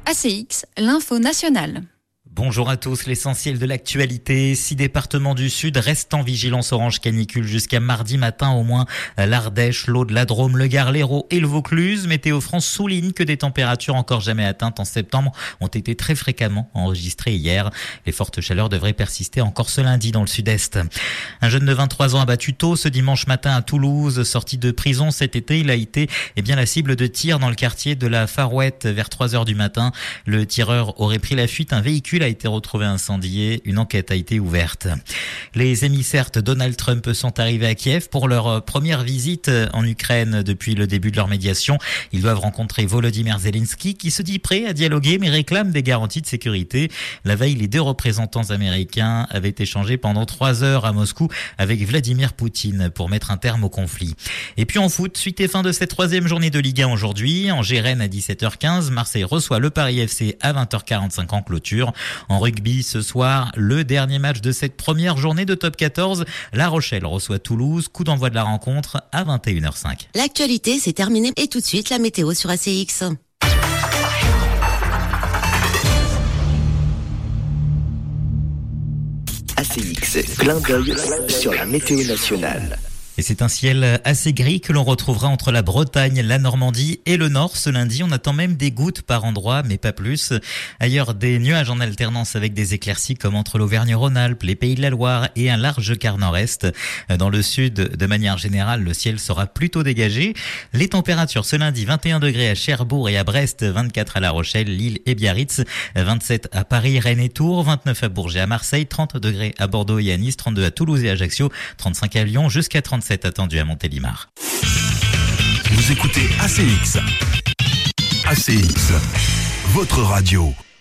ACX, l'info nationale. Bonjour à tous, l'essentiel de l'actualité. 6 départements du Sud restent en vigilance orange canicule jusqu'à mardi matin au moins. L'Ardèche, l'Aude, la Drôme, le Gard, l'Hérault et le Vaucluse. Météo France souligne que des températures encore jamais atteintes en septembre ont été très fréquemment enregistrées hier. Les fortes chaleurs devraient persister encore ce lundi dans le sud-est. Un jeune de 23 ans abattu tôt ce dimanche matin à Toulouse. Sorti de prison cet été, il a été la cible de tir dans le quartier de la Farouette vers 3h du matin. Le tireur aurait pris la fuite. Un véhicule a été retrouvé incendié. Une enquête a été ouverte. Les émissaires de Donald Trump sont arrivés à Kiev pour leur première visite en Ukraine depuis le début de leur médiation. Ils doivent rencontrer Volodymyr Zelensky qui se dit prêt à dialoguer mais réclame des garanties de sécurité. La veille, les deux représentants américains avaient échangé pendant 3 heures à Moscou avec Vladimir Poutine pour mettre un terme au conflit. Et puis en foot, suite et fin de cette 3e journée de Ligue 1 aujourd'hui. Angers-Rennes à 17h15, Marseille reçoit le Paris FC à 20h45 en clôture. En rugby, ce soir, le dernier match de cette première journée de Top 14. La Rochelle reçoit Toulouse. Coup d'envoi de la rencontre à 21h05. L'actualité, c'est terminé. Et tout de suite, la météo sur ACX. ACX, clin d'œil sur la météo nationale. Et c'est un ciel assez gris que l'on retrouvera entre la Bretagne, la Normandie et le Nord. Ce lundi, on attend même des gouttes par endroits, mais pas plus. Ailleurs, des nuages en alternance avec des éclaircies comme entre l'Auvergne-Rhône-Alpes, les Pays de la Loire et un large quart nord-est. Dans le sud, de manière générale, le ciel sera plutôt dégagé. Les températures ce lundi, 21 degrés à Cherbourg et à Brest, 24 à La Rochelle, Lille et Biarritz, 27 à Paris, Rennes et Tours, 29 à Bourges et à Marseille, 30 degrés à Bordeaux et à Nice, 32 à Toulouse et Ajaccio, 35 à Lyon, jusqu'à 37 attendu à Montélimar. Vous écoutez ACX. ACX, votre radio.